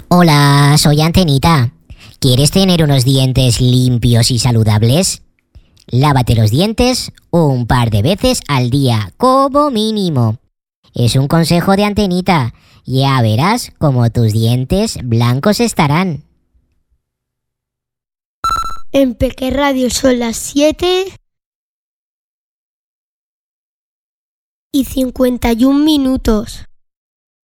Hola, soy Antenita. ¿Quieres tener unos dientes limpios y saludables? Lávate los dientes un par de veces al día, como mínimo. Es un consejo de Antenita. Ya verás cómo tus dientes blancos estarán. En Peque Radio son las 7:51.